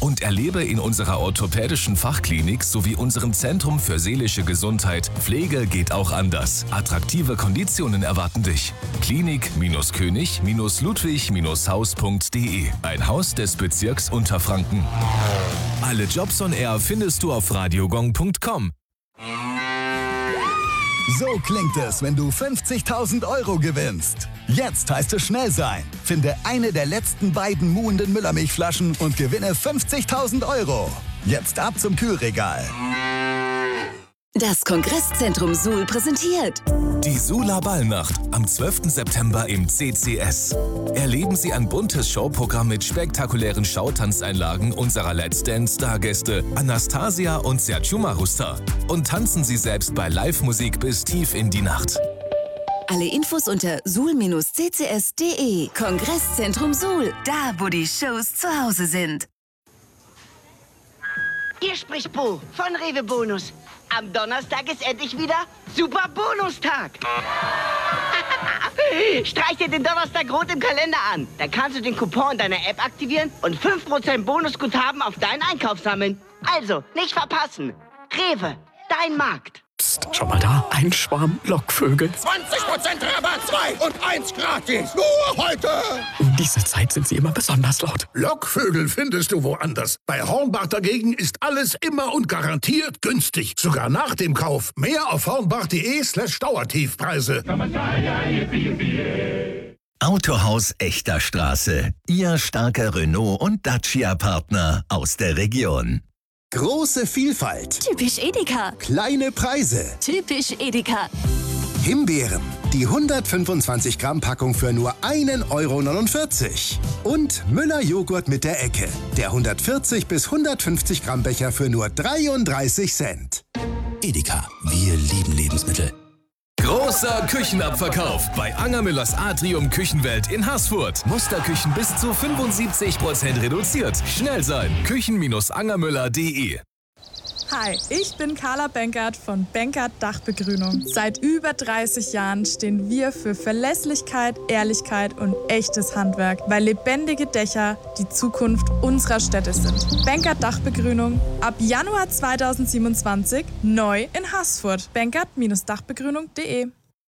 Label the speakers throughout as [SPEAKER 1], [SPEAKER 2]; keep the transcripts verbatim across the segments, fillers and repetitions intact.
[SPEAKER 1] und erlebe in unserer orthopädischen Fachklinik sowie unserem Zentrum für seelische Gesundheit Pflege geht auch anders. Attraktive Konditionen erwarten dich. Klinik-König-Ludwig-Haus punkt de. Ein Haus des Bezirks Unterfranken. Alle Jobs on Air findest du auf radiogong punkt com.
[SPEAKER 2] So klingt es, wenn du fünfzigtausend Euro gewinnst. Jetzt heißt es schnell sein. Finde eine der letzten beiden muhenden Müllermilchflaschen und gewinne fünfzigtausend Euro. Jetzt ab zum Kühlregal.
[SPEAKER 3] Das Kongresszentrum Suhl präsentiert
[SPEAKER 1] Die Suhler Ballnacht am zwölften September im C C S. Erleben Sie ein buntes Showprogramm mit spektakulären Schautanzeinlagen unserer Let's Dance-Stargäste Anastasia und Sergio Marusta. Und tanzen Sie selbst bei Live-Musik bis tief in die Nacht.
[SPEAKER 3] Alle Infos unter suhl Bindestrich c c s punkt de. Kongresszentrum Suhl, da wo die Shows zu Hause sind.
[SPEAKER 4] Hier spricht Bo von Rewe Bonus. Am Donnerstag ist endlich wieder Super Bonustag. Streich dir den Donnerstag rot im Kalender an. Dann kannst du den Coupon in deiner App aktivieren und fünf Prozent Bonusguthaben auf deinen Einkauf sammeln. Also, nicht verpassen. Rewe, dein Markt.
[SPEAKER 5] Psst, schau mal da, ein Schwarm Lockvögel.
[SPEAKER 6] zwanzig Prozent Rabatt, zwei und eins gratis. Nur heute.
[SPEAKER 5] Um diese Zeit sind sie immer besonders laut.
[SPEAKER 6] Lockvögel findest du woanders. Bei Hornbach dagegen ist alles immer und garantiert günstig. Sogar nach dem Kauf. Mehr auf hornbach.de slash Dauertiefpreise.
[SPEAKER 7] Autohaus Echter Straße. Ihr starker Renault- und Dacia-Partner aus der Region.
[SPEAKER 2] Große Vielfalt.
[SPEAKER 3] Typisch Edeka.
[SPEAKER 2] Kleine Preise.
[SPEAKER 3] Typisch Edeka.
[SPEAKER 2] Himbeeren. Die hundertfünfundzwanzig Gramm Packung für nur ein Euro neunundvierzig. Und Müller Joghurt mit der Ecke. Der hundertvierzig bis hundertfünfzig Gramm Becher für nur dreiunddreißig Cent.
[SPEAKER 7] Edeka. Wir lieben Lebensmittel.
[SPEAKER 1] Großer Küchenabverkauf bei Angermüllers Atrium Küchenwelt in Haßfurt. Musterküchen bis zu fünfundsiebzig Prozent reduziert. Schnell sein. küchen Bindestrich angermüller punkt de.
[SPEAKER 8] Hi, ich bin Carla Benkert von Benkert Dachbegrünung. Seit über dreißig Jahren stehen wir für Verlässlichkeit, Ehrlichkeit und echtes Handwerk, weil lebendige Dächer die Zukunft unserer Städte sind. Benkert Dachbegrünung ab Januar zweitausendsiebenundzwanzig neu in Haßfurt. Benkert Bindestrich Dachbegrünung punkt de.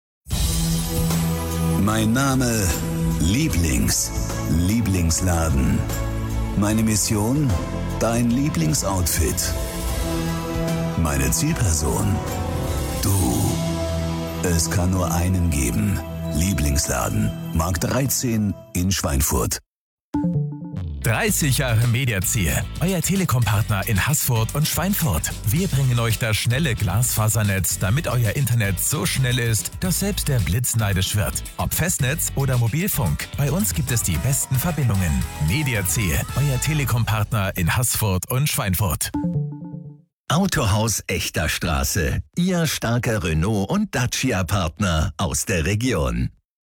[SPEAKER 7] Mein Name Lieblings. Lieblingsladen. Meine Mission? Dein Lieblingsoutfit. Meine Zielperson? Du. Es kann nur einen geben. Lieblingsladen. Markt dreizehn in Schweinfurt.
[SPEAKER 9] dreißig Jahre Mediaziel. Euer Telekom-Partner in Haßfurt und Schweinfurt. Wir bringen euch das schnelle Glasfasernetz, damit euer Internet so schnell ist, dass selbst der Blitz neidisch wird. Ob Festnetz oder Mobilfunk, bei uns gibt es die besten Verbindungen. Mediaziel. Euer Telekom-Partner in Haßfurt und Schweinfurt.
[SPEAKER 7] Autohaus Echter Straße. Ihr starker Renault- und Dacia-Partner aus der Region.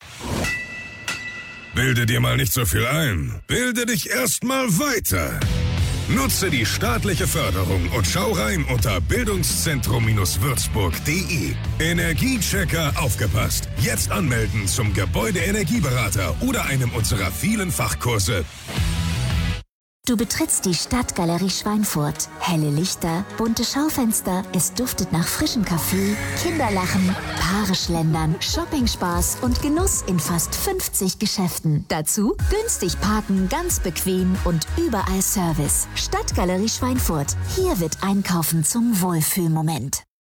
[SPEAKER 6] Bilde dir mal nicht so viel ein. Bilde dich erstmal weiter. Nutze die staatliche Förderung und schau rein unter bildungszentrum würzburg punkt de. Energiechecker aufgepasst. Jetzt anmelden zum Gebäudeenergieberater oder einem unserer vielen Fachkurse.
[SPEAKER 10] Du betrittst die Stadtgalerie Schweinfurt. Helle Lichter, bunte Schaufenster, es duftet nach frischem Kaffee, Kinderlachen, Paare schlendern, Shoppingspaß und Genuss in fast fünfzig Geschäften. Dazu günstig parken, ganz bequem und überall Service. Stadtgalerie Schweinfurt. Hier wird Einkaufen zum Wohlfühlmoment.